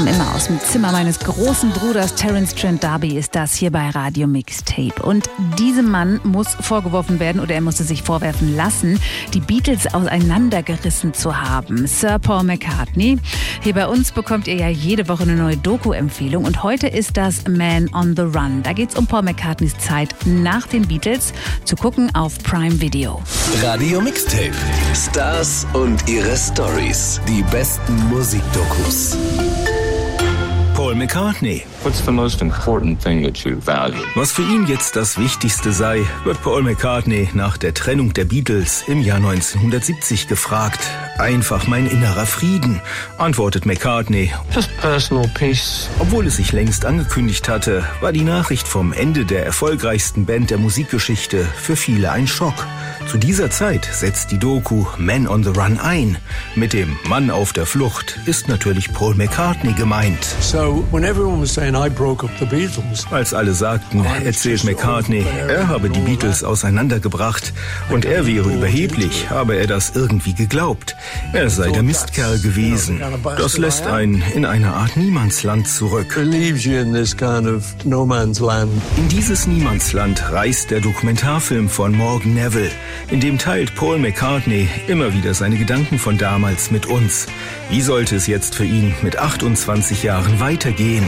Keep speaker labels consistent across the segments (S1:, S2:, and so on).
S1: kam immer aus dem Zimmer meines großen Bruders Terence Trent D'Arby ist das hier bei Radio Mixtape. Und diesem Mann muss vorgeworfen werden, oder er musste sich vorwerfen lassen, die Beatles auseinandergerissen zu haben. Sir Paul McCartney. Hier bei uns bekommt ihr ja jede Woche eine neue Doku-Empfehlung. Und heute ist das Man on the Run. Da geht es um Paul McCartneys Zeit nach den Beatles. Zu gucken auf Prime Video.
S2: Radio Mixtape. Stars und ihre Stories. Die besten Musikdokus.
S3: Paul McCartney.
S4: What's the most important thing that you value?
S3: Was für ihn jetzt das Wichtigste sei, wird Paul McCartney nach der Trennung der Beatles im Jahr 1970 gefragt. Einfach mein innerer Frieden, antwortet McCartney.
S4: Just personal peace.
S3: Obwohl es sich längst angekündigt hatte, war die Nachricht vom Ende der erfolgreichsten Band der Musikgeschichte für viele ein Schock. Zu dieser Zeit setzt die Doku Man on the Run ein. Mit dem Mann auf der Flucht ist natürlich Paul McCartney gemeint. Als alle sagten, erzählt McCartney, er habe die Beatles auseinandergebracht und er wäre überheblich, habe er das irgendwie geglaubt. Er sei der Mistkerl gewesen. Das lässt einen in eine Art Niemandsland zurück. In dieses Niemandsland reist der Dokumentarfilm von Morgan Neville. In dem teilt Paul McCartney immer wieder seine Gedanken von damals mit uns. Wie sollte es jetzt für ihn mit 28 Jahren weitergehen?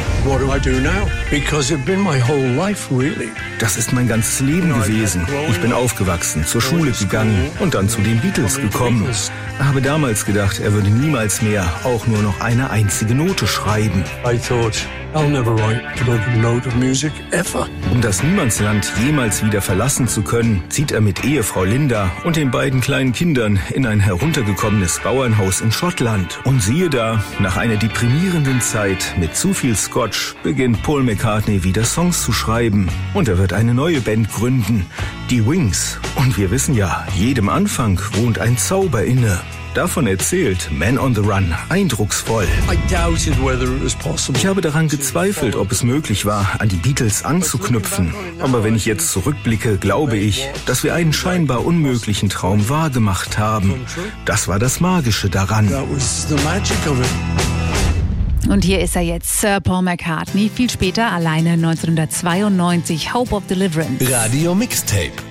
S3: Das ist mein ganzes Leben gewesen. Ich bin aufgewachsen, zur Schule gegangen und dann zu den Beatles gekommen. Ich habe damals gedacht, er würde niemals mehr auch nur noch eine einzige Note schreiben. Um das Niemandsland jemals wieder verlassen zu können, zieht er mit Ehefrau Linda und den beiden kleinen Kindern in ein heruntergekommenes Bauernhaus in Schottland. Und siehe da, nach einer deprimierenden Zeit mit zu viel Scotch beginnt Paul McCartney wieder Songs zu schreiben. Und er wird eine neue Band gründen, die Wings. Und wir wissen ja, jedem Anfang wohnt ein Zauber inne. Davon erzählt Man on the Run eindrucksvoll. Ich habe daran gezweifelt, ob es möglich war, an die Beatles anzuknüpfen. Aber wenn ich jetzt zurückblicke, glaube ich, dass wir einen scheinbar unmöglichen Traum wahrgemacht haben. Das war das Magische daran.
S1: Und hier ist er jetzt, Sir Paul McCartney, viel später alleine 1992, Hope of Deliverance.
S2: Radio Mixtape.